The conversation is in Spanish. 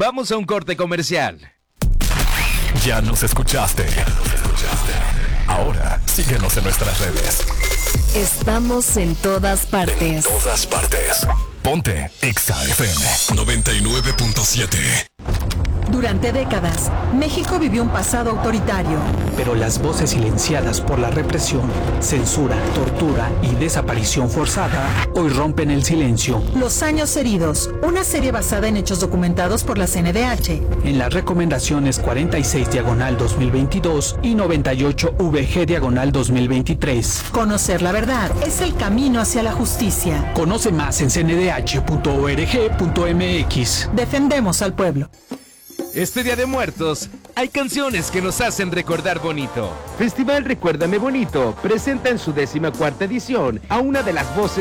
Vamos a un corte comercial. Ya nos escuchaste. Ahora síguenos en nuestras redes. Estamos en todas partes. En todas partes. Ponte Exa FM 99.7. Durante décadas, México vivió un pasado autoritario. Pero las voces silenciadas por la represión, censura, tortura y desaparición forzada hoy rompen el silencio. Los años heridos, una serie basada en hechos documentados por la CNDH. En las recomendaciones 46/2022 y 98/VG/2023. Conocer la verdad es el camino hacia la justicia. Conoce más en cndh.org.mx. Defendemos al pueblo. Este Día de Muertos, hay canciones que nos hacen recordar bonito. Festival Recuérdame Bonito presenta en su 14ª edición a una de las voces